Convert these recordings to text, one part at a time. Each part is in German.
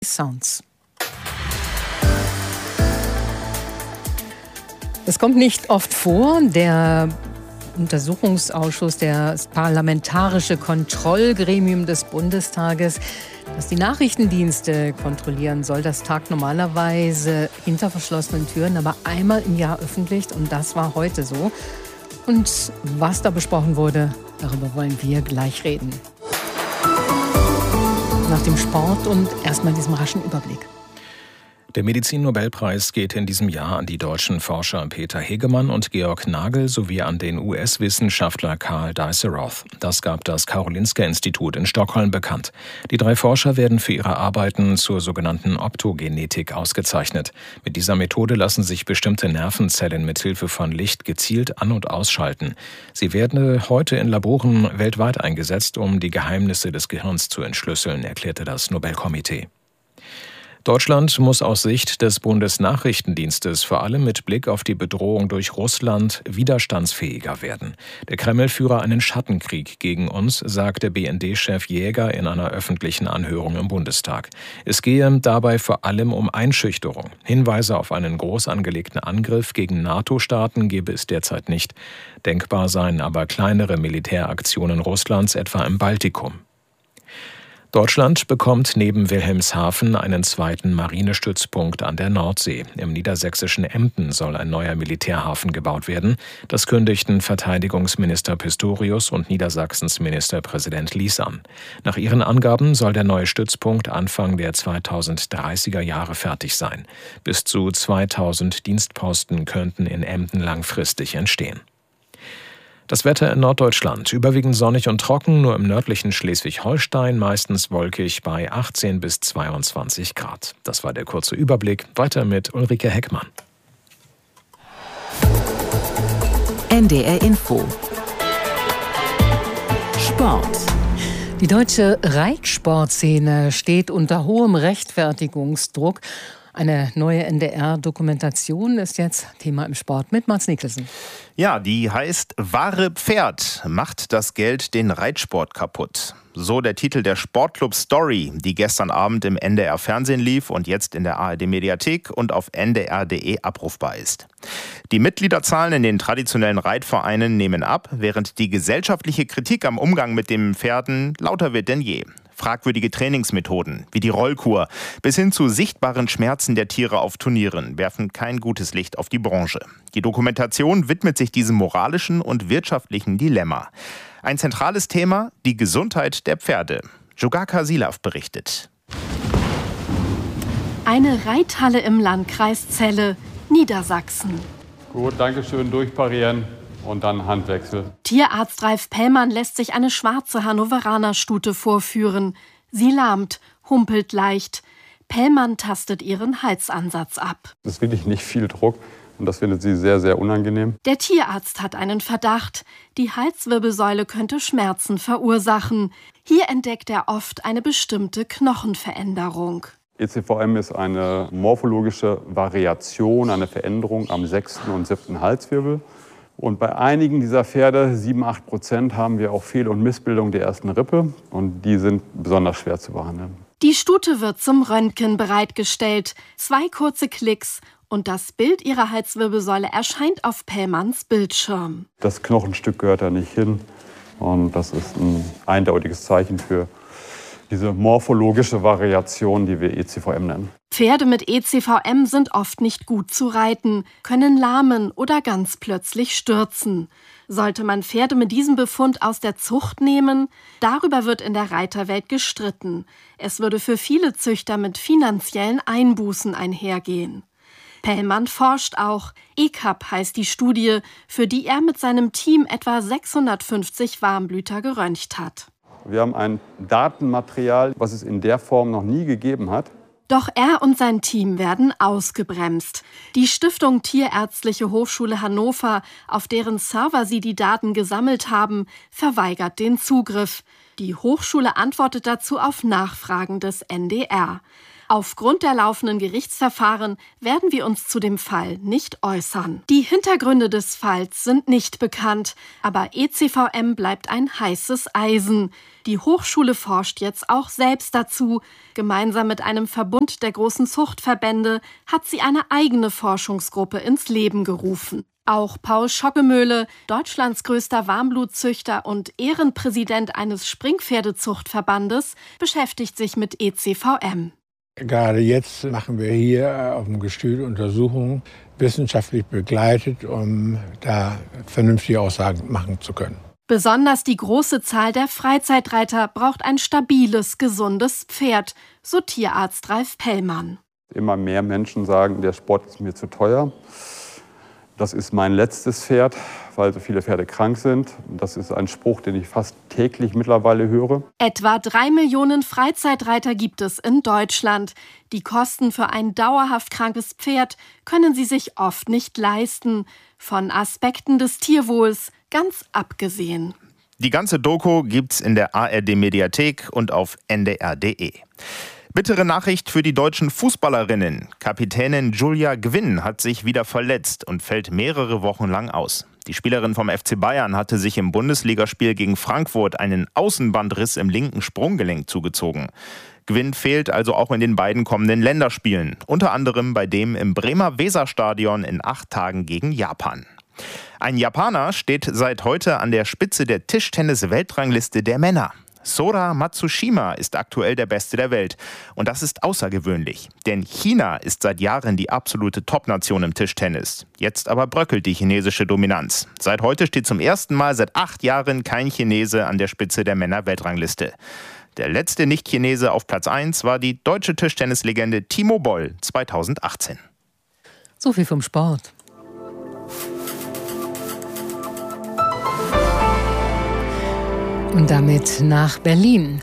Sounds. Es kommt nicht oft vor, der Untersuchungsausschuss, das parlamentarische Kontrollgremium des Bundestages, das die Nachrichtendienste kontrollieren soll, das tagt normalerweise hinter verschlossenen Türen, aber einmal im Jahr öffentlich, und das war heute so. Und was da besprochen wurde, darüber wollen wir gleich reden. Nach dem Sport und erstmal diesem raschen Überblick. Der Medizin-Nobelpreis geht in diesem Jahr an die deutschen Forscher Peter Hegemann und Georg Nagel sowie an den US-Wissenschaftler Karl Dies-Roth. Das gab das Karolinska-Institut in Stockholm bekannt. Die 3 Forscher werden für ihre Arbeiten zur sogenannten Optogenetik ausgezeichnet. Mit dieser Methode lassen sich bestimmte Nervenzellen mit Hilfe von Licht gezielt an- und ausschalten. Sie werden heute in Laboren weltweit eingesetzt, um die Geheimnisse des Gehirns zu entschlüsseln, erklärte das Nobelkomitee. Deutschland muss aus Sicht des Bundesnachrichtendienstes vor allem mit Blick auf die Bedrohung durch Russland widerstandsfähiger werden. Der Kreml führe einen Schattenkrieg gegen uns, sagte BND-Chef Jäger in einer öffentlichen Anhörung im Bundestag. Es gehe dabei vor allem um Einschüchterung. Hinweise auf einen groß angelegten Angriff gegen NATO-Staaten gebe es derzeit nicht. Denkbar seien aber kleinere Militäraktionen Russlands, etwa im Baltikum. Deutschland bekommt neben Wilhelmshaven einen zweiten Marinestützpunkt an der Nordsee. Im niedersächsischen Emden soll ein neuer Militärhafen gebaut werden. Das kündigten Verteidigungsminister Pistorius und Niedersachsens Ministerpräsident Lies an. Nach ihren Angaben soll der neue Stützpunkt Anfang der 2030er Jahre fertig sein. Bis zu 2000 Dienstposten könnten in Emden langfristig entstehen. Das Wetter in Norddeutschland: überwiegend sonnig und trocken, nur im nördlichen Schleswig-Holstein meistens wolkig bei 18 bis 22 Grad. Das war der kurze Überblick. Weiter mit Ulrike Heckmann. NDR Info. Sport. Die deutsche Reitsportszene steht unter hohem Rechtfertigungsdruck. Eine neue NDR-Dokumentation ist jetzt Thema im Sport mit Mads Nicholson. Ja, die heißt »Wahre Pferd. Macht das Geld den Reitsport kaputt?« So der Titel der Sportclub Story, die gestern Abend im NDR-Fernsehen lief und jetzt in der ARD-Mediathek und auf ndr.de abrufbar ist. Die Mitgliederzahlen in den traditionellen Reitvereinen nehmen ab, während die gesellschaftliche Kritik am Umgang mit den Pferden lauter wird denn je. Fragwürdige Trainingsmethoden wie die Rollkur bis hin zu sichtbaren Schmerzen der Tiere auf Turnieren werfen kein gutes Licht auf die Branche. Die Dokumentation widmet sich diesem moralischen und wirtschaftlichen Dilemma. Ein zentrales Thema: die Gesundheit der Pferde. Jugaka Silav berichtet. Eine Reithalle im Landkreis Celle, Niedersachsen. Gut, danke schön, durchparieren und dann Handwechsel. Tierarzt Ralf Pellmann lässt sich eine schwarze Hannoveraner-Stute vorführen. Sie lahmt, humpelt leicht. Pellmann tastet ihren Halsansatz ab. Es ist wirklich nicht viel Druck und das findet sie sehr, sehr unangenehm. Der Tierarzt hat einen Verdacht. Die Halswirbelsäule könnte Schmerzen verursachen. Hier entdeckt er oft eine bestimmte Knochenveränderung. ECVM ist eine morphologische Variation, eine Veränderung am 6. und 7. Halswirbel. Und bei einigen dieser Pferde, 7-8%, haben wir auch Fehl- und Missbildung der ersten Rippe. Und die sind besonders schwer zu behandeln. Die Stute wird zum Röntgen bereitgestellt. 2 kurze Klicks und das Bild ihrer Halswirbelsäule erscheint auf Pellmanns Bildschirm. Das Knochenstück gehört da nicht hin. Und das ist ein eindeutiges Zeichen für diese morphologische Variation, die wir ECVM nennen. Pferde mit ECVM sind oft nicht gut zu reiten, können lahmen oder ganz plötzlich stürzen. Sollte man Pferde mit diesem Befund aus der Zucht nehmen? Darüber wird in der Reiterwelt gestritten. Es würde für viele Züchter mit finanziellen Einbußen einhergehen. Pellmann forscht auch. ECAP heißt die Studie, für die er mit seinem Team etwa 650 Warmblüter geröntgt hat. Wir haben ein Datenmaterial, was es in der Form noch nie gegeben hat. Doch er und sein Team werden ausgebremst. Die Stiftung Tierärztliche Hochschule Hannover, auf deren Server sie die Daten gesammelt haben, verweigert den Zugriff. Die Hochschule antwortet dazu auf Nachfragen des NDR. Aufgrund der laufenden Gerichtsverfahren werden wir uns zu dem Fall nicht äußern. Die Hintergründe des Falls sind nicht bekannt, aber ECVM bleibt ein heißes Eisen. Die Hochschule forscht jetzt auch selbst dazu. Gemeinsam mit einem Verbund der großen Zuchtverbände hat sie eine eigene Forschungsgruppe ins Leben gerufen. Auch Paul Schockemöhle, Deutschlands größter Warmblutzüchter und Ehrenpräsident eines Springpferdezuchtverbandes, beschäftigt sich mit ECVM. Gerade jetzt machen wir hier auf dem Gestüt Untersuchungen, wissenschaftlich begleitet, um da vernünftige Aussagen machen zu können. Besonders die große Zahl der Freizeitreiter braucht ein stabiles, gesundes Pferd, so Tierarzt Ralf Pellmann. Immer mehr Menschen sagen, der Sport ist mir zu teuer. Das ist mein letztes Pferd, weil so viele Pferde krank sind. Das ist ein Spruch, den ich fast täglich mittlerweile höre. Etwa 3 Millionen Freizeitreiter gibt es in Deutschland. Die Kosten für ein dauerhaft krankes Pferd können sie sich oft nicht leisten. Von Aspekten des Tierwohls ganz abgesehen. Die ganze Doku gibt's in der ARD-Mediathek und auf ndr.de. Bittere Nachricht für die deutschen Fußballerinnen. Kapitänin Julia Gwynn hat sich wieder verletzt und fällt mehrere Wochen lang aus. Die Spielerin vom FC Bayern hatte sich im Bundesligaspiel gegen Frankfurt einen Außenbandriss im linken Sprunggelenk zugezogen. Gwynn fehlt also auch in den beiden kommenden Länderspielen, unter anderem bei dem im Bremer Weserstadion in 8 Tagen gegen Japan. Ein Japaner steht seit heute an der Spitze der Tischtennis-Weltrangliste der Männer. Sora Matsushima ist aktuell der Beste der Welt. Und das ist außergewöhnlich. Denn China ist seit Jahren die absolute Top-Nation im Tischtennis. Jetzt aber bröckelt die chinesische Dominanz. Seit heute steht zum ersten Mal seit 8 Jahren kein Chinese an der Spitze der Männer-Weltrangliste. Der letzte Nicht-Chinese auf Platz 1 war die deutsche Tischtennislegende Timo Boll 2018. So viel vom Sport. Und damit nach Berlin.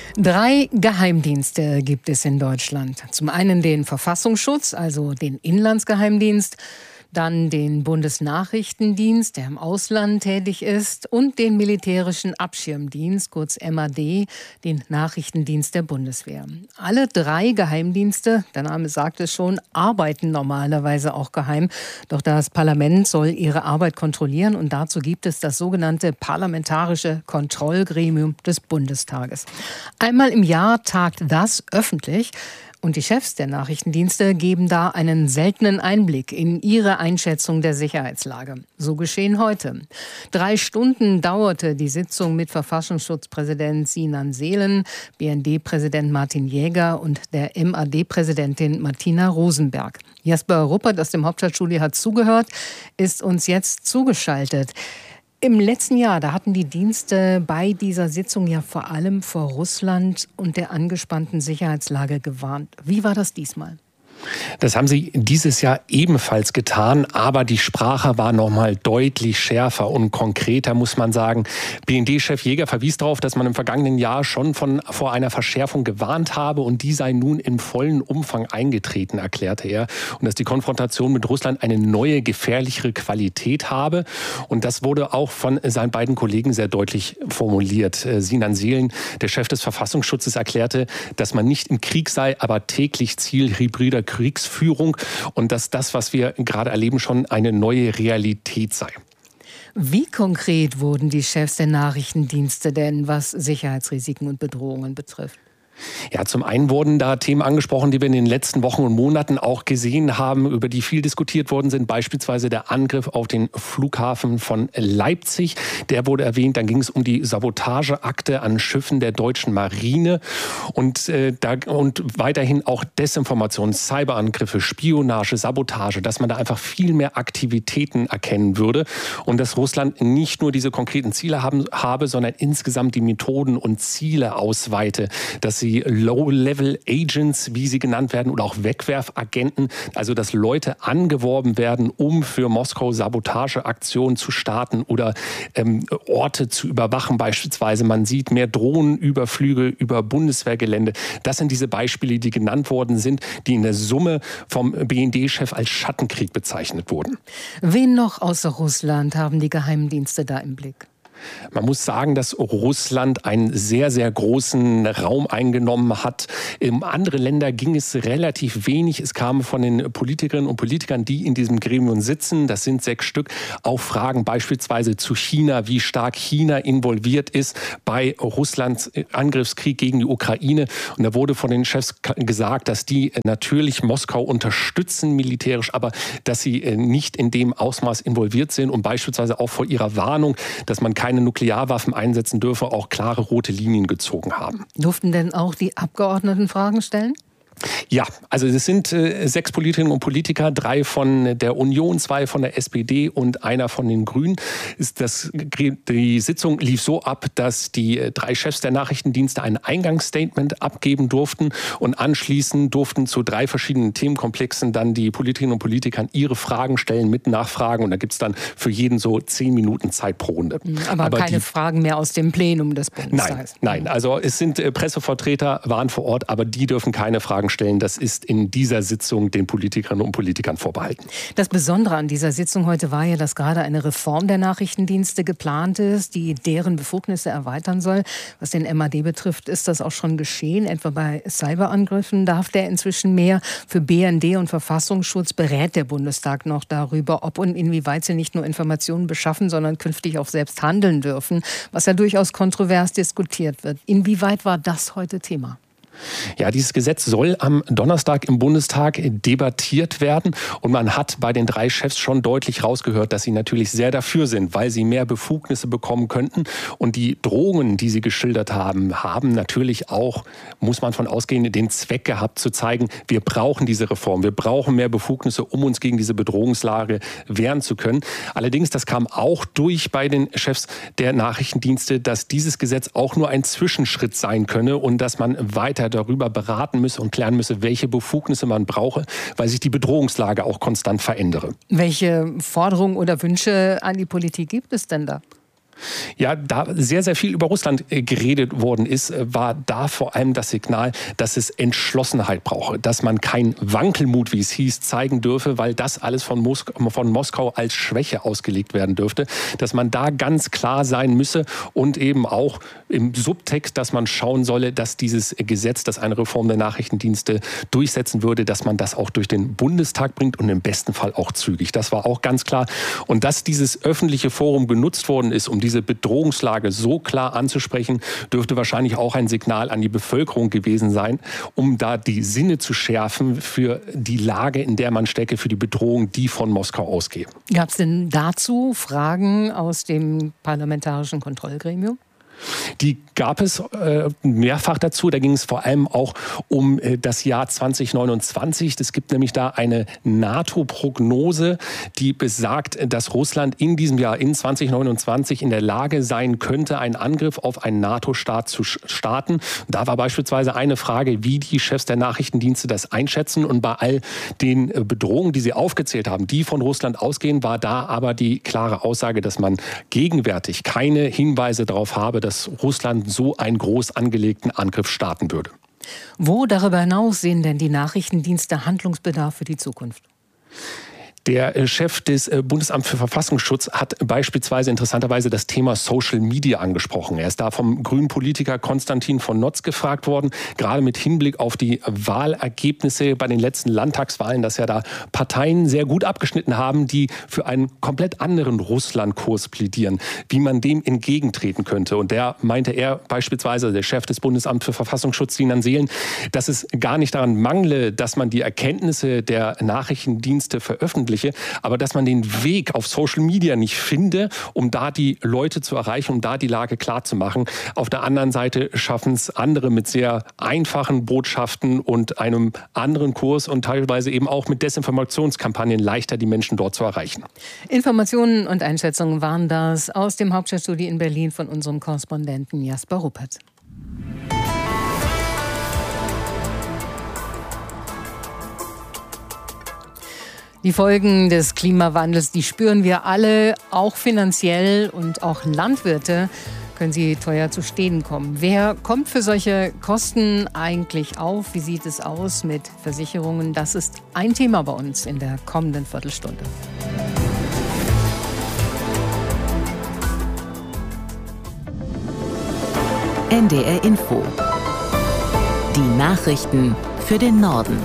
3 Geheimdienste gibt es in Deutschland. Zum einen den Verfassungsschutz, also den Inlandsgeheimdienst, dann den Bundesnachrichtendienst, der im Ausland tätig ist, und den militärischen Abschirmdienst, kurz MAD, den Nachrichtendienst der Bundeswehr. Alle 3 Geheimdienste, der Name sagt es schon, arbeiten normalerweise auch geheim. Doch das Parlament soll ihre Arbeit kontrollieren und dazu gibt es das sogenannte Parlamentarische Kontrollgremium des Bundestages. Einmal im Jahr tagt das öffentlich. Und die Chefs der Nachrichtendienste geben da einen seltenen Einblick in ihre Einschätzung der Sicherheitslage. So geschehen heute. 3 Stunden dauerte die Sitzung mit Verfassungsschutzpräsident Sinan Seelen, BND-Präsident Martin Jäger und der MAD-Präsidentin Martina Rosenberg. Jasper Ruppert aus dem Hauptstadtstudio hat zugehört, ist uns jetzt zugeschaltet. Im letzten Jahr, da hatten die Dienste bei dieser Sitzung ja vor allem vor Russland und der angespannten Sicherheitslage gewarnt. Wie war das diesmal? Das haben sie dieses Jahr ebenfalls getan, aber die Sprache war noch mal deutlich schärfer und konkreter, muss man sagen. BND-Chef Jäger verwies darauf, dass man im vergangenen Jahr schon vor einer Verschärfung gewarnt habe und die sei nun im vollen Umfang eingetreten, erklärte er. Und dass die Konfrontation mit Russland eine neue, gefährlichere Qualität habe. Und das wurde auch von seinen beiden Kollegen sehr deutlich formuliert. Sinan Seelen, der Chef des Verfassungsschutzes, erklärte, dass man nicht im Krieg sei, aber täglich Ziel hybrider Kriegsführung und dass das, was wir gerade erleben, schon eine neue Realität sei. Wie konkret wurden die Chefs der Nachrichtendienste denn, was Sicherheitsrisiken und Bedrohungen betrifft? Ja, zum einen wurden da Themen angesprochen, die wir in den letzten Wochen und Monaten auch gesehen haben, über die viel diskutiert worden sind. Beispielsweise der Angriff auf den Flughafen von Leipzig. Der wurde erwähnt. Dann ging es um die Sabotageakte an Schiffen der deutschen Marine und weiterhin auch Desinformation, Cyberangriffe, Spionage, Sabotage, dass man da einfach viel mehr Aktivitäten erkennen würde und dass Russland nicht nur diese konkreten Ziele habe, sondern insgesamt die Methoden und Ziele ausweite, dass sie Low-Level-Agents, wie sie genannt werden, oder auch Wegwerfagenten, also dass Leute angeworben werden, um für Moskau Sabotageaktionen zu starten oder Orte zu überwachen beispielsweise. Man sieht mehr Drohnenüberflüge über Bundeswehrgelände. Das sind diese Beispiele, die genannt worden sind, die in der Summe vom BND-Chef als Schattenkrieg bezeichnet wurden. Wen noch außer Russland haben die Geheimdienste da im Blick? Man muss sagen, dass Russland einen sehr, sehr großen Raum eingenommen hat. In andere Länder ging es relativ wenig. Es kamen von den Politikerinnen und Politikern, die in diesem Gremium sitzen, das sind 6 Stück, auch Fragen beispielsweise zu China, wie stark China involviert ist bei Russlands Angriffskrieg gegen die Ukraine. Und da wurde von den Chefs gesagt, dass die natürlich Moskau unterstützen militärisch, aber dass sie nicht in dem Ausmaß involviert sind und beispielsweise auch vor ihrer Warnung, dass man keine Nuklearwaffen einsetzen dürfe, auch klare rote Linien gezogen haben. Durften denn auch die Abgeordneten Fragen stellen? Ja, also es sind 6 Politikerinnen und Politiker, 3 von der Union, 2 von der SPD und einer von den Grünen. Die Sitzung lief so ab, dass die 3 Chefs der Nachrichtendienste ein Eingangsstatement abgeben durften und anschließend durften zu 3 verschiedenen Themenkomplexen dann die Politikerinnen und Politiker ihre Fragen stellen mit Nachfragen und da gibt es dann für jeden so 10 Minuten Zeit pro Runde. Aber keine Fragen mehr aus dem Plenum des Bundestages? Nein, also es sind Pressevertreter, waren vor Ort, aber die dürfen keine Fragen stellen. Das ist in dieser Sitzung den Politikerinnen und Politikern vorbehalten. Das Besondere an dieser Sitzung heute war ja, dass gerade eine Reform der Nachrichtendienste geplant ist, die deren Befugnisse erweitern soll. Was den MAD betrifft, ist das auch schon geschehen. Etwa bei Cyberangriffen darf der inzwischen mehr. Für BND und Verfassungsschutz berät der Bundestag noch darüber, ob und inwieweit sie nicht nur Informationen beschaffen, sondern künftig auch selbst handeln dürfen, was ja durchaus kontrovers diskutiert wird. Inwieweit war das heute Thema? Ja, dieses Gesetz soll am Donnerstag im Bundestag debattiert werden und man hat bei den 3 Chefs schon deutlich rausgehört, dass sie natürlich sehr dafür sind, weil sie mehr Befugnisse bekommen könnten und die Drohungen, die sie geschildert haben, haben natürlich auch, muss man von ausgehen, den Zweck gehabt zu zeigen, wir brauchen diese Reform, wir brauchen mehr Befugnisse, um uns gegen diese Bedrohungslage wehren zu können. Allerdings, das kam auch durch bei den Chefs der Nachrichtendienste, dass dieses Gesetz auch nur ein Zwischenschritt sein könne und dass man weiter darüber beraten müsse und klären müsse, welche Befugnisse man brauche, weil sich die Bedrohungslage auch konstant verändere. Welche Forderungen oder Wünsche an die Politik gibt es denn da? Ja, da sehr, sehr viel über Russland geredet worden ist, war da vor allem das Signal, dass es Entschlossenheit brauche, dass man keinen Wankelmut, wie es hieß, zeigen dürfe, weil das alles von Moskau als Schwäche ausgelegt werden dürfte, dass man da ganz klar sein müsse und eben auch im Subtext, dass man schauen solle, dass dieses Gesetz, das eine Reform der Nachrichtendienste durchsetzen würde, dass man das auch durch den Bundestag bringt und im besten Fall auch zügig. Das war auch ganz klar. Und dass dieses öffentliche Forum genutzt worden ist, um diese Bedrohungslage so klar anzusprechen, dürfte wahrscheinlich auch ein Signal an die Bevölkerung gewesen sein, um da die Sinne zu schärfen für die Lage, in der man stecke, für die Bedrohung, die von Moskau ausgeht. Gab es denn dazu Fragen aus dem parlamentarischen Kontrollgremium? Die gab es mehrfach dazu. Da ging es vor allem auch um das Jahr 2029. Es gibt nämlich da eine NATO-Prognose, die besagt, dass Russland in diesem Jahr, in 2029, in der Lage sein könnte, einen Angriff auf einen NATO-Staat zu starten. Da war beispielsweise eine Frage, wie die Chefs der Nachrichtendienste das einschätzen. Und bei all den Bedrohungen, die sie aufgezählt haben, die von Russland ausgehen, war da aber die klare Aussage, dass man gegenwärtig keine Hinweise darauf habe, dass Russland so einen groß angelegten Angriff starten würde. Wo darüber hinaus sehen denn die Nachrichtendienste Handlungsbedarf für die Zukunft? Der Chef des Bundesamts für Verfassungsschutz hat beispielsweise interessanterweise das Thema Social Media angesprochen. Er ist da vom grünen Politiker Konstantin von Notz gefragt worden, gerade mit Hinblick auf die Wahlergebnisse bei den letzten Landtagswahlen, dass ja da Parteien sehr gut abgeschnitten haben, die für einen komplett anderen Russlandkurs plädieren, wie man dem entgegentreten könnte. Und der meinte er beispielsweise, der Chef des Bundesamts für Verfassungsschutz, Sinan Seelen, dass es gar nicht daran mangle, dass man die Erkenntnisse der Nachrichtendienste veröffentlicht, aber dass man den Weg auf Social Media nicht finde, um da die Leute zu erreichen, um da die Lage klar zu machen. Auf der anderen Seite schaffen es andere mit sehr einfachen Botschaften und einem anderen Kurs und teilweise eben auch mit Desinformationskampagnen leichter die Menschen dort zu erreichen. Informationen und Einschätzungen waren das aus dem Hauptstadtstudio in Berlin von unserem Korrespondenten Jasper Ruppert. Die Folgen des Klimawandels, die spüren wir alle, auch finanziell, und auch Landwirte können sie teuer zu stehen kommen. Wer kommt für solche Kosten eigentlich auf? Wie sieht es aus mit Versicherungen? Das ist ein Thema bei uns in der kommenden Viertelstunde. NDR Info. Die Nachrichten für den Norden.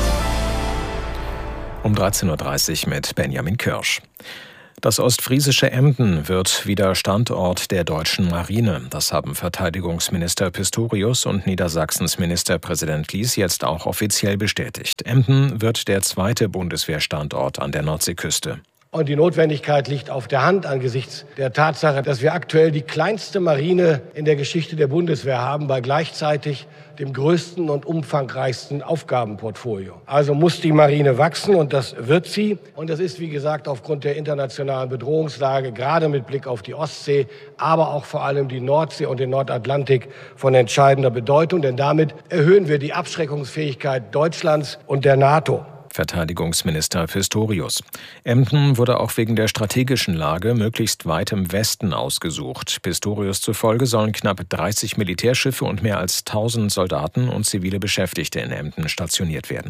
Um 13.30 Uhr mit Benjamin Kirsch. Das ostfriesische Emden wird wieder Standort der deutschen Marine. Das haben Verteidigungsminister Pistorius und Niedersachsens Ministerpräsident Lies jetzt auch offiziell bestätigt. Emden wird der zweite Bundeswehrstandort an der Nordseeküste. Und die Notwendigkeit liegt auf der Hand angesichts der Tatsache, dass wir aktuell die kleinste Marine in der Geschichte der Bundeswehr haben, bei gleichzeitig dem größten und umfangreichsten Aufgabenportfolio. Also muss die Marine wachsen und das wird sie. Und das ist, wie gesagt, aufgrund der internationalen Bedrohungslage, gerade mit Blick auf die Ostsee, aber auch vor allem die Nordsee und den Nordatlantik von entscheidender Bedeutung. Denn damit erhöhen wir die Abschreckungsfähigkeit Deutschlands und der NATO. Verteidigungsminister Pistorius. Emden wurde auch wegen der strategischen Lage möglichst weit im Westen ausgesucht. Pistorius zufolge sollen knapp 30 Militärschiffe und mehr als 1000 Soldaten und zivile Beschäftigte in Emden stationiert werden.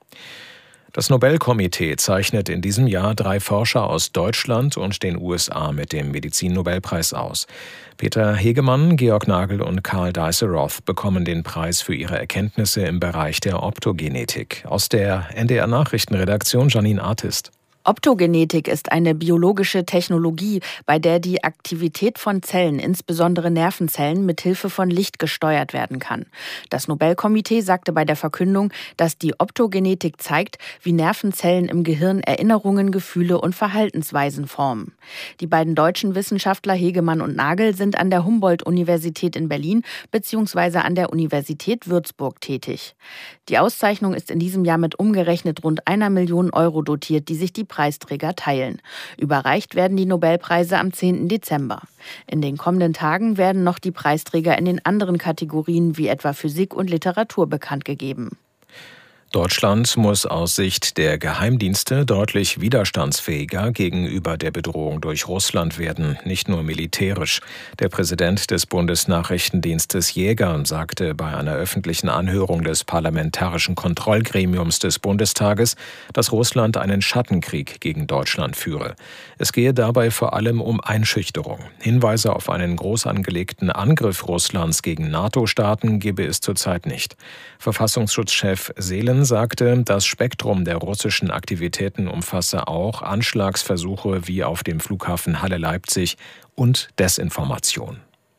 Das Nobelkomitee zeichnet in diesem Jahr 3 Forscher aus Deutschland und den USA mit dem Medizin-Nobelpreis aus. Peter Hegemann, Georg Nagel und Karl Dice-Roth bekommen den Preis für ihre Erkenntnisse im Bereich der Optogenetik. Aus der NDR-Nachrichtenredaktion Janine Artist. Optogenetik ist eine biologische Technologie, bei der die Aktivität von Zellen, insbesondere Nervenzellen, mit Hilfe von Licht gesteuert werden kann. Das Nobelkomitee sagte bei der Verkündung, dass die Optogenetik zeigt, wie Nervenzellen im Gehirn Erinnerungen, Gefühle und Verhaltensweisen formen. Die beiden deutschen Wissenschaftler Hegemann und Nagel sind an der Humboldt-Universität in Berlin bzw. an der Universität Würzburg tätig. Die Auszeichnung ist in diesem Jahr mit umgerechnet rund 1 Million Euro dotiert, die sich die Preisträger teilen. Überreicht werden die Nobelpreise am 10. Dezember. In den kommenden Tagen werden noch die Preisträger in den anderen Kategorien wie etwa Physik und Literatur bekannt gegeben. Deutschland muss aus Sicht der Geheimdienste deutlich widerstandsfähiger gegenüber der Bedrohung durch Russland werden, nicht nur militärisch. Der Präsident des Bundesnachrichtendienstes Jäger sagte bei einer öffentlichen Anhörung des Parlamentarischen Kontrollgremiums des Bundestages, dass Russland einen Schattenkrieg gegen Deutschland führe. Es gehe dabei vor allem um Einschüchterung. Hinweise auf einen groß angelegten Angriff Russlands gegen NATO-Staaten gebe es zurzeit nicht. Verfassungsschutzchef Seelen sagte, das Spektrum der russischen Aktivitäten umfasse auch Anschlagsversuche wie auf dem Flughafen Halle-Leipzig und Desinformation.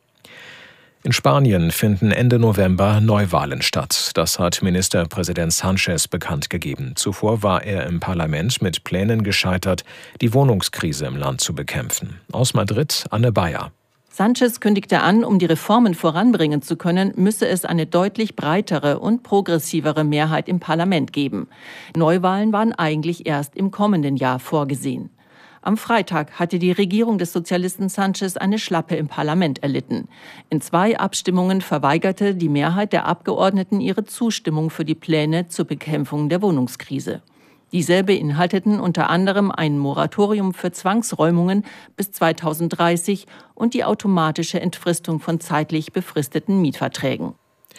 In Spanien finden Ende November Neuwahlen statt. Das hat Ministerpräsident Sánchez bekannt gegeben. Zuvor war er im Parlament mit Plänen gescheitert, die Wohnungskrise im Land zu bekämpfen. Aus Madrid Anne Bayer. Sánchez kündigte an, um die Reformen voranbringen zu können, müsse es eine deutlich breitere und progressivere Mehrheit im Parlament geben. Neuwahlen waren eigentlich erst im kommenden Jahr vorgesehen. Am Freitag hatte die Regierung des Sozialisten Sánchez eine Schlappe im Parlament erlitten. In 2 Abstimmungen verweigerte die Mehrheit der Abgeordneten ihre Zustimmung für die Pläne zur Bekämpfung der Wohnungskrise. Diese beinhalteten unter anderem ein Moratorium für Zwangsräumungen bis 2030 und die automatische Entfristung von zeitlich befristeten Mietverträgen.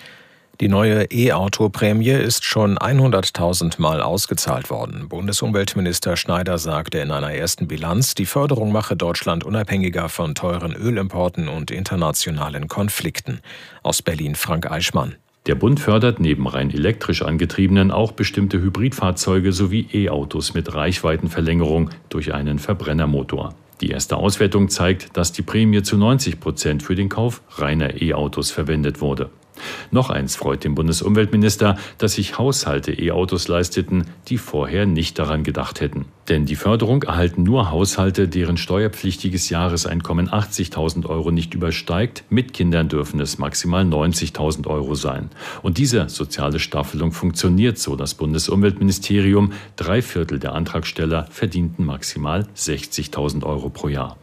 Die neue E-Auto-Prämie ist schon 100.000 Mal ausgezahlt worden. Bundesumweltminister Schneider sagte in einer ersten Bilanz, die Förderung mache Deutschland unabhängiger von teuren Ölimporten und internationalen Konflikten. Aus Berlin Frank Eichmann. Der Bund fördert neben rein elektrisch angetriebenen auch bestimmte Hybridfahrzeuge sowie E-Autos mit Reichweitenverlängerung durch einen Verbrennermotor. Die erste Auswertung zeigt, dass die Prämie zu 90% für den Kauf reiner E-Autos verwendet wurde. Noch eins freut den Bundesumweltminister, dass sich Haushalte E-Autos leisteten, die vorher nicht daran gedacht hätten. Denn die Förderung erhalten nur Haushalte, deren steuerpflichtiges Jahreseinkommen 80.000 Euro nicht übersteigt. Mit Kindern dürfen es maximal 90.000 Euro sein. Und diese soziale Staffelung funktioniert, so das Bundesumweltministerium. 3/4 der Antragsteller verdienten maximal 60.000 Euro pro Jahr.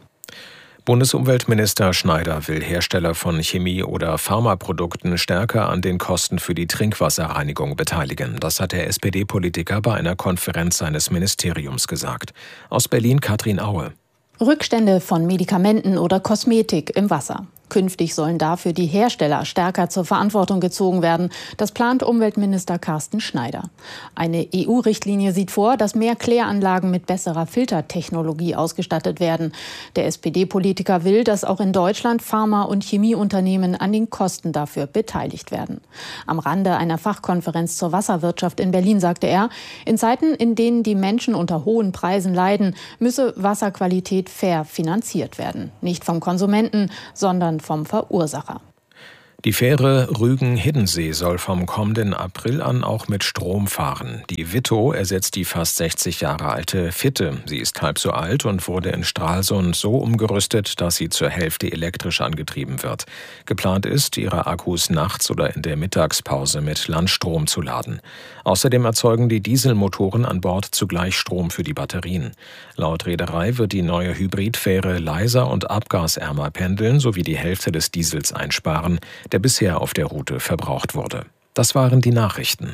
Bundesumweltminister Schneider will Hersteller von Chemie- oder Pharmaprodukten stärker an den Kosten für die Trinkwasserreinigung beteiligen. Das hat der SPD-Politiker bei einer Konferenz seines Ministeriums gesagt. Aus Berlin Katrin Aue. Rückstände von Medikamenten oder Kosmetik im Wasser. Künftig sollen dafür die Hersteller stärker zur Verantwortung gezogen werden. Das plant Umweltminister Carsten Schneider. Eine EU-Richtlinie sieht vor, dass mehr Kläranlagen mit besserer Filtertechnologie ausgestattet werden. Der SPD-Politiker will, dass auch in Deutschland Pharma- und Chemieunternehmen an den Kosten dafür beteiligt werden. Am Rande einer Fachkonferenz zur Wasserwirtschaft in Berlin sagte er, in Zeiten, in denen die Menschen unter hohen Preisen leiden, müsse Wasserqualität fair finanziert werden. Nicht vom Konsumenten, sondern vom Verursacher. Die Fähre Rügen-Hiddensee soll vom kommenden April an auch mit Strom fahren. Die Wittow ersetzt die fast 60 Jahre alte Fitte. Sie ist halb so alt und wurde in Stralsund so umgerüstet, dass sie zur Hälfte elektrisch angetrieben wird. Geplant ist, ihre Akkus nachts oder in der Mittagspause mit Landstrom zu laden. Außerdem erzeugen die Dieselmotoren an Bord zugleich Strom für die Batterien. Laut Reederei wird die neue Hybridfähre leiser und abgasärmer pendeln sowie die Hälfte des Diesels einsparen, der bisher auf der Route verbraucht wurde. Das waren die Nachrichten.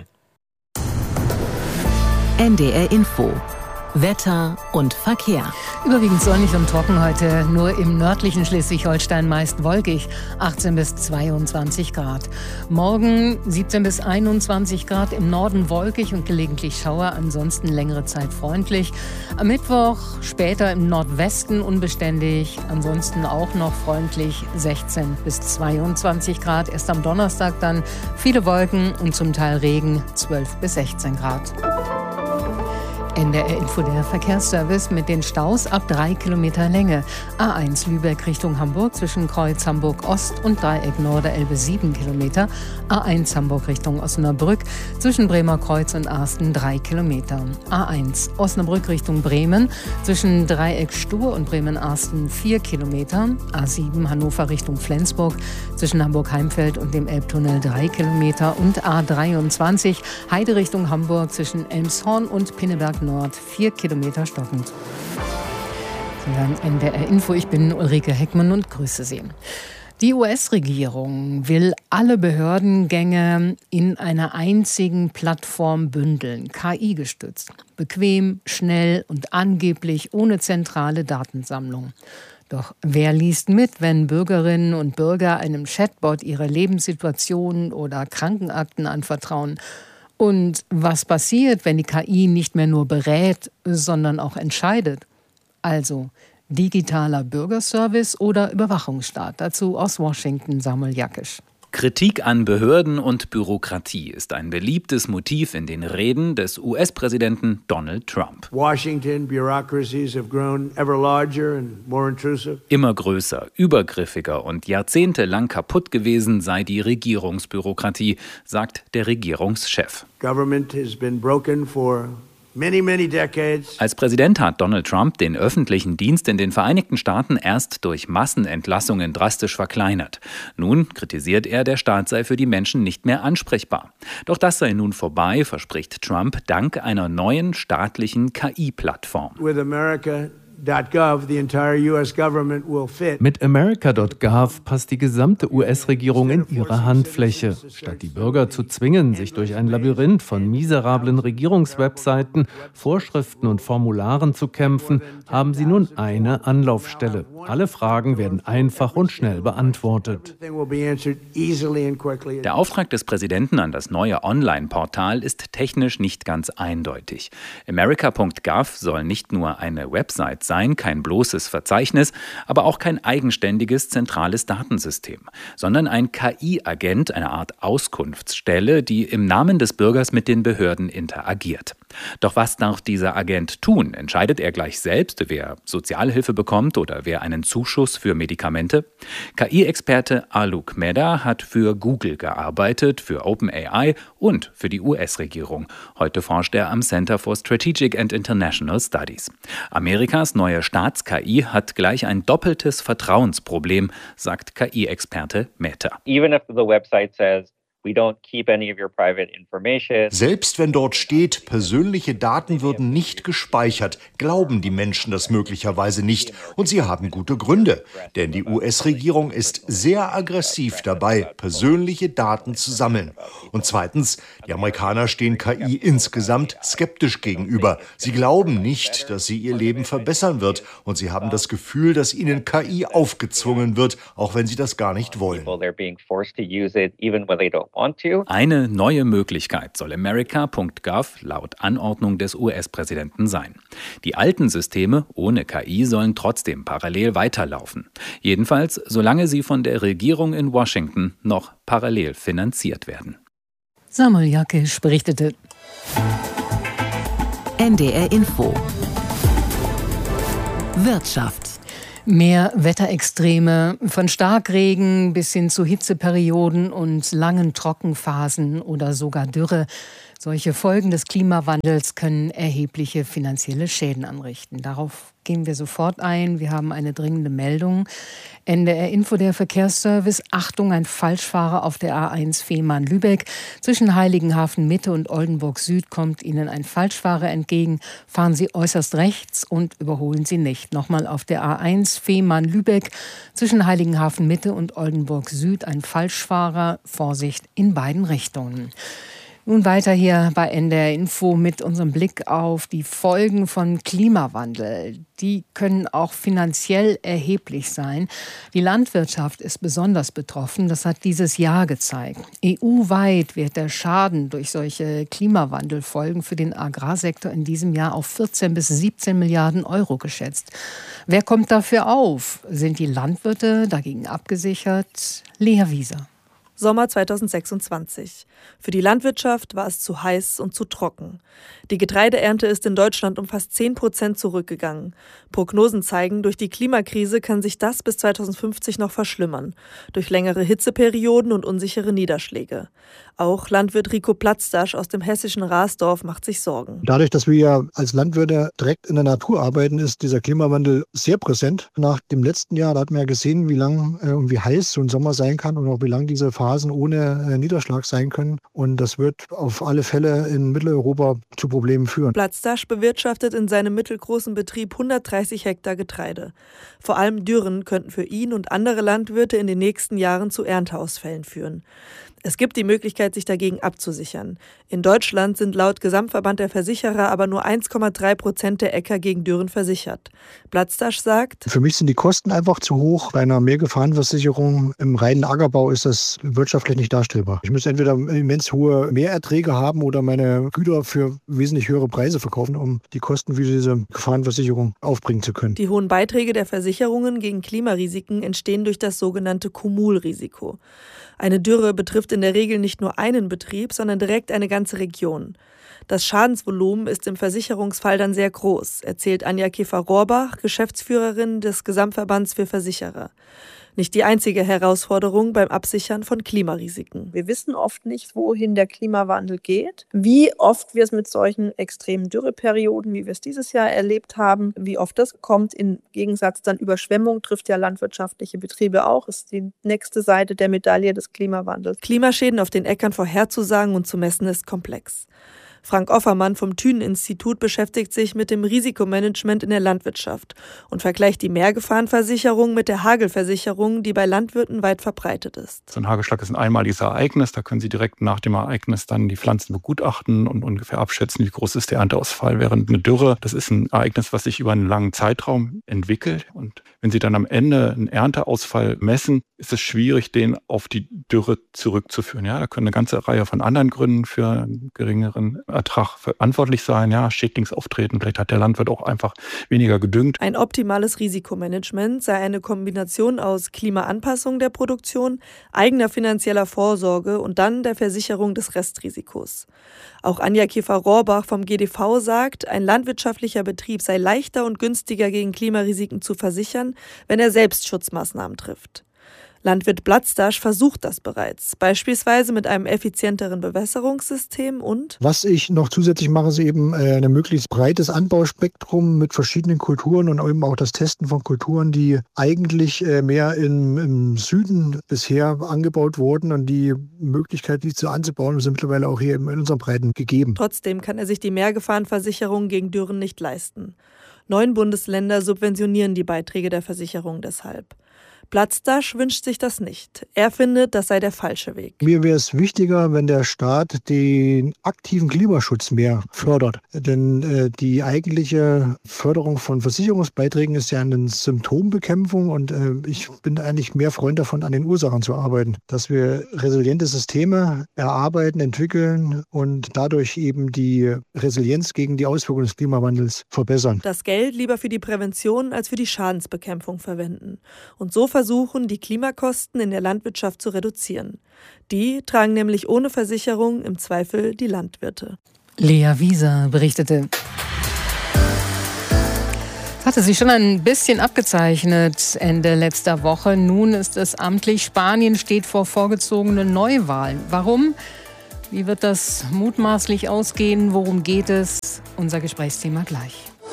NDR Info. Wetter und Verkehr. Überwiegend sonnig und trocken heute, nur im nördlichen Schleswig-Holstein meist wolkig, 18 bis 22 Grad. Morgen 17 bis 21 Grad, im Norden wolkig und gelegentlich Schauer, ansonsten längere Zeit freundlich. Am Mittwoch später im Nordwesten unbeständig, ansonsten auch noch freundlich, 16 bis 22 Grad. Erst am Donnerstag dann viele Wolken und zum Teil Regen, 12 bis 16 Grad. NDR Info, der Verkehrsservice mit den Staus ab 3 Kilometer Länge. A1 Lübeck Richtung Hamburg zwischen Kreuz Hamburg Ost und Dreieck Norderelbe 7 Kilometer. A1 Hamburg Richtung Osnabrück zwischen Bremer Kreuz und Arsten 3 Kilometer. A1 Osnabrück Richtung Bremen zwischen Dreieck Stur und Bremen-Arsten 4 Kilometer. A7 Hannover Richtung Flensburg zwischen Hamburg-Heimfeld und dem Elbtunnel 3 Kilometer. Und A23 Heide Richtung Hamburg zwischen Elmshorn und Pinneberg Nord 4 Kilometer stockend. Sie hören NDR Info, ich bin Ulrike Heckmann und grüße Sie. Die US-Regierung will alle Behördengänge in einer einzigen Plattform bündeln, KI gestützt. Bequem, schnell und angeblich ohne zentrale Datensammlung. Doch wer liest mit, wenn Bürgerinnen und Bürger einem Chatbot ihre Lebenssituation oder Krankenakten anvertrauen? Und was passiert, wenn die KI nicht mehr nur berät, sondern auch entscheidet? Also digitaler Bürgerservice oder Überwachungsstaat? Dazu aus Washington Samuel Jakisch. Kritik an Behörden und Bürokratie ist ein beliebtes Motiv in den Reden des US-Präsidenten Donald Trump. Washington bureaucracies have grown ever larger and more intrusive. Immer größer, übergriffiger und jahrzehntelang kaputt gewesen sei die Regierungsbürokratie, sagt der Regierungschef. Government has been broken for many decades. Als Präsident hat Donald Trump den öffentlichen Dienst in den Vereinigten Staaten erst durch Massenentlassungen drastisch verkleinert. Nun kritisiert er, der Staat sei für die Menschen nicht mehr ansprechbar. Doch das sei nun vorbei, verspricht Trump dank einer neuen staatlichen KI-Plattform. Mit America.gov passt die gesamte US-Regierung in ihre Handfläche. Statt die Bürger zu zwingen, sich durch ein Labyrinth von miserablen Regierungswebseiten, Vorschriften und Formularen zu kämpfen, haben sie nun eine Anlaufstelle. Alle Fragen werden einfach und schnell beantwortet. Der Auftrag des Präsidenten an das neue Online-Portal ist technisch nicht ganz eindeutig. America.gov soll nicht nur eine Website sein, kein bloßes Verzeichnis, aber auch kein eigenständiges zentrales Datensystem, sondern ein KI-Agent, eine Art Auskunftsstelle, die im Namen des Bürgers mit den Behörden interagiert. Doch was darf dieser Agent tun? Entscheidet er gleich selbst, wer Sozialhilfe bekommt oder wer einen Zuschuss für Medikamente? KI-Experte Alok Mehta hat für Google gearbeitet, für OpenAI und für die US-Regierung. Heute forscht er am Center for Strategic and International Studies. Amerikas neue Staats-KI hat gleich ein doppeltes Vertrauensproblem, sagt KI-Experte Mehta. Even if the website says Selbst wenn dort steht, persönliche Daten würden nicht gespeichert, glauben die Menschen das möglicherweise nicht. Und sie haben gute Gründe. Denn die US-Regierung ist sehr aggressiv dabei, persönliche Daten zu sammeln. Und zweitens, die Amerikaner stehen KI insgesamt skeptisch gegenüber. Sie glauben nicht, dass sie ihr Leben verbessern wird. Und sie haben das Gefühl, dass ihnen KI aufgezwungen wird, auch wenn sie das gar nicht wollen. Eine neue Möglichkeit soll America.gov laut Anordnung des US-Präsidenten sein. Die alten Systeme ohne KI sollen trotzdem parallel weiterlaufen. Jedenfalls, solange sie von der Regierung in Washington noch parallel finanziert werden. Samuel Jakisch berichtete. NDR Info. Wirtschaft. Mehr Wetterextreme, von Starkregen bis hin zu Hitzeperioden und langen Trockenphasen oder sogar Dürre. Solche Folgen des Klimawandels können erhebliche finanzielle Schäden anrichten. Darauf gehen wir sofort ein. Wir haben eine dringende Meldung. NDR Info, der Verkehrsservice. Achtung, ein Falschfahrer auf der A1 Fehmarn-Lübeck. Zwischen Heiligenhafen Mitte und Oldenburg Süd kommt Ihnen ein Falschfahrer entgegen. Fahren Sie äußerst rechts und überholen Sie nicht. Nochmal auf der A1 Fehmarn-Lübeck. Zwischen Heiligenhafen Mitte und Oldenburg Süd ein Falschfahrer. Vorsicht in beiden Richtungen. Nun weiter hier bei NDR Info mit unserem Blick auf die Folgen von Klimawandel. Die können auch finanziell erheblich sein. Die Landwirtschaft ist besonders betroffen. Das hat dieses Jahr gezeigt. EU-weit wird der Schaden durch solche Klimawandelfolgen für den Agrarsektor in diesem Jahr auf 14 bis 17 Milliarden Euro geschätzt. Wer kommt dafür auf? Sind die Landwirte dagegen abgesichert? Lea Wieser. Sommer 2026. Für die Landwirtschaft war es zu heiß und zu trocken. Die Getreideernte ist in Deutschland um fast 10% zurückgegangen. Prognosen zeigen, durch die Klimakrise kann sich das bis 2050 noch verschlimmern. Durch längere Hitzeperioden und unsichere Niederschläge. Auch Landwirt Rico Platzdasch aus dem hessischen Rasdorf macht sich Sorgen. Dadurch, dass wir ja als Landwirte direkt in der Natur arbeiten, ist dieser Klimawandel sehr präsent. Nach dem letzten Jahr, da hat man ja gesehen, wie lang und wie heiß so ein Sommer sein kann und auch wie lang diese Phasen ohne Niederschlag sein können. Und das wird auf alle Fälle in Mitteleuropa zu Problemen führen. Platzdasch bewirtschaftet in seinem mittelgroßen Betrieb 130 Hektar Getreide. Vor allem Dürren könnten für ihn und andere Landwirte in den nächsten Jahren zu Ernteausfällen führen. Es gibt die Möglichkeit, sich dagegen abzusichern. In Deutschland sind laut Gesamtverband der Versicherer aber nur 1,3% der Äcker gegen Dürren versichert. Platzdasch sagt: Für mich sind die Kosten einfach zu hoch. Bei einer Mehrgefahrenversicherung im reinen Ackerbau ist das wirtschaftlich nicht darstellbar. Ich muss entweder immens hohe Mehrerträge haben oder meine Güter für wesentlich höhere Preise verkaufen, um die Kosten für diese Gefahrenversicherung aufbringen zu können. Die hohen Beiträge der Versicherungen gegen Klimarisiken entstehen durch das sogenannte Cumulrisiko. Eine Dürre betrifft in der Regel nicht nur einen Betrieb, sondern direkt eine ganze Region. Das Schadensvolumen ist im Versicherungsfall dann sehr groß, erzählt Anja Käfer-Rohrbach, Geschäftsführerin des Gesamtverbands für Versicherer. Nicht die einzige Herausforderung beim Absichern von Klimarisiken. Wir wissen oft nicht, wohin der Klimawandel geht, wie oft wir es mit solchen extremen Dürreperioden, wie wir es dieses Jahr erlebt haben, wie oft das kommt. Im Gegensatz dann Überschwemmung trifft ja landwirtschaftliche Betriebe auch, ist die nächste Seite der Medaille des Klimawandels. Klimaschäden auf den Äckern vorherzusagen und zu messen ist komplex. Frank Offermann vom Thünen-Institut beschäftigt sich mit dem Risikomanagement in der Landwirtschaft und vergleicht die Mehrgefahrenversicherung mit der Hagelversicherung, die bei Landwirten weit verbreitet ist. So ein Hagelschlag ist ein einmaliges Ereignis. Da können Sie direkt nach dem Ereignis dann die Pflanzen begutachten und ungefähr abschätzen, wie groß ist der Ernteausfall. Während eine Dürre, das ist ein Ereignis, was sich über einen langen Zeitraum entwickelt. Und wenn Sie dann am Ende einen Ernteausfall messen, ist es schwierig, den auf die Dürre zurückzuführen. Ja, da können eine ganze Reihe von anderen Gründen für einen geringeren Ertrag verantwortlich sein. Ja, Schädlingsauftreten, vielleicht hat der Landwirt auch einfach weniger gedüngt. Ein optimales Risikomanagement sei eine Kombination aus Klimaanpassung der Produktion, eigener finanzieller Vorsorge und dann der Versicherung des Restrisikos. Auch Anja Käfer-Rohrbach vom GDV sagt, ein landwirtschaftlicher Betrieb sei leichter und günstiger gegen Klimarisiken zu versichern, wenn er selbst Schutzmaßnahmen trifft. Landwirt Blatzdasch versucht das bereits, beispielsweise mit einem effizienteren Bewässerungssystem und was ich noch zusätzlich mache, ist eben ein möglichst breites Anbauspektrum mit verschiedenen Kulturen und eben auch das Testen von Kulturen, die eigentlich mehr im Süden bisher angebaut wurden, und die Möglichkeit, die anzubauen, ist mittlerweile auch hier in unseren Breiten gegeben. Trotzdem kann er sich die Mehrgefahrenversicherung gegen Dürren nicht leisten. 9 Bundesländer subventionieren die Beiträge der Versicherung deshalb. Blatzdasch wünscht sich das nicht. Er findet, das sei der falsche Weg. Mir wäre es wichtiger, wenn der Staat den aktiven Klimaschutz mehr fördert. Denn die eigentliche Förderung von Versicherungsbeiträgen ist ja eine Symptombekämpfung, und ich bin eigentlich mehr Freund davon, an den Ursachen zu arbeiten. Dass wir resiliente Systeme erarbeiten, entwickeln und dadurch eben die Resilienz gegen die Auswirkungen des Klimawandels verbessern. Das Geld lieber für die Prävention als für die Schadensbekämpfung verwenden. Und so versuchen, die Klimakosten in der Landwirtschaft zu reduzieren. Die tragen nämlich ohne Versicherung im Zweifel die Landwirte. Lea Wieser berichtete. Es hatte sich schon ein bisschen abgezeichnet Ende letzter Woche. Nun ist es amtlich. Spanien steht vor vorgezogenen Neuwahlen. Warum? Wie wird das mutmaßlich ausgehen? Worum geht es? Unser Gesprächsthema gleich.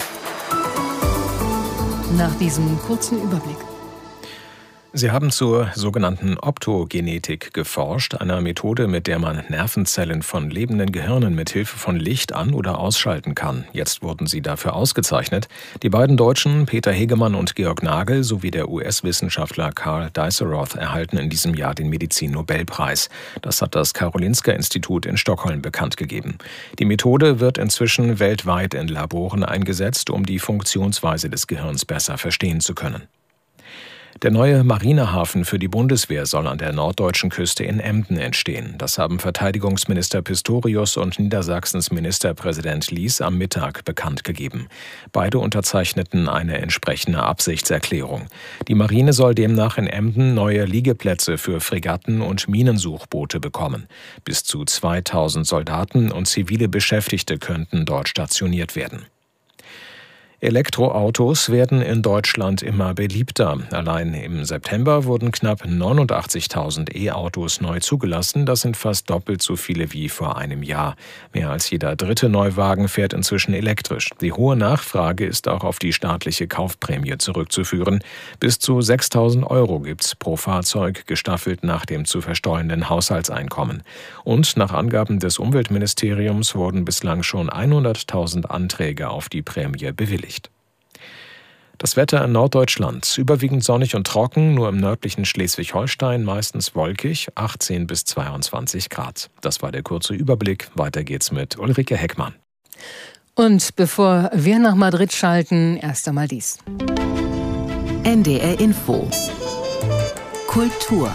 Nach diesem kurzen Überblick. Sie haben zur sogenannten Optogenetik geforscht, einer Methode, mit der man Nervenzellen von lebenden Gehirnen mit Hilfe von Licht an- oder ausschalten kann. Jetzt wurden sie dafür ausgezeichnet. Die beiden Deutschen, Peter Hegemann und Georg Nagel, sowie der US-Wissenschaftler Karl Dies-Rath erhalten in diesem Jahr den Medizin-Nobelpreis. Das hat das Karolinska-Institut in Stockholm bekannt gegeben. Die Methode wird inzwischen weltweit in Laboren eingesetzt, um die Funktionsweise des Gehirns besser verstehen zu können. Der neue Marinehafen für die Bundeswehr soll an der norddeutschen Küste in Emden entstehen. Das haben Verteidigungsminister Pistorius und Niedersachsens Ministerpräsident Lies am Mittag bekannt gegeben. Beide unterzeichneten eine entsprechende Absichtserklärung. Die Marine soll demnach in Emden neue Liegeplätze für Fregatten und Minensuchboote bekommen. Bis zu 2000 Soldaten und zivile Beschäftigte könnten dort stationiert werden. Elektroautos werden in Deutschland immer beliebter. Allein im September wurden knapp 89.000 E-Autos neu zugelassen. Das sind fast doppelt so viele wie vor einem Jahr. Mehr als jeder dritte Neuwagen fährt inzwischen elektrisch. Die hohe Nachfrage ist auch auf die staatliche Kaufprämie zurückzuführen. Bis zu 6.000 € gibt's pro Fahrzeug, gestaffelt nach dem zu versteuernden Haushaltseinkommen. Und nach Angaben des Umweltministeriums wurden bislang schon 100.000 Anträge auf die Prämie bewilligt. Das Wetter in Norddeutschland: überwiegend sonnig und trocken, nur im nördlichen Schleswig-Holstein meistens wolkig, 18 bis 22 Grad. Das war der kurze Überblick. Weiter geht's mit Ulrike Heckmann. Und bevor wir nach Madrid schalten, erst einmal dies. NDR Info. Kultur.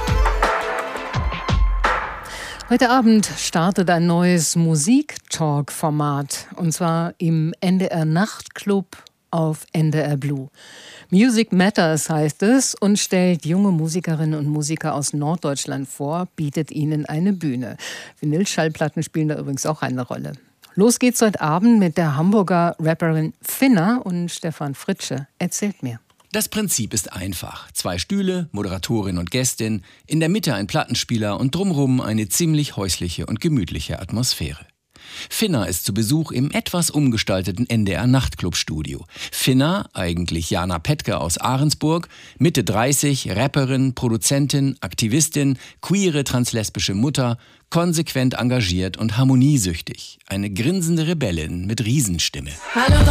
Heute Abend startet ein neues Musik-Talk-Format, und zwar im NDR Nachtclub auf NDR Blue. Music Matters heißt es und stellt junge Musikerinnen und Musiker aus Norddeutschland vor, bietet ihnen eine Bühne. Vinylschallplatten spielen da übrigens auch eine Rolle. Los geht's heute Abend mit der Hamburger Rapperin Finna, und Stefan Fritsche erzählt mehr. Das Prinzip ist einfach. 2 Stühle, Moderatorin und Gästin, in der Mitte ein Plattenspieler und drumherum eine ziemlich häusliche und gemütliche Atmosphäre. Finna ist zu Besuch im etwas umgestalteten NDR Nachtclub-Studio. Finna, eigentlich Jana Petke aus Ahrensburg, Mitte 30, Rapperin, Produzentin, Aktivistin, queere translesbische Mutter, konsequent engagiert und harmoniesüchtig. Eine grinsende Rebellin mit Riesenstimme. Hallo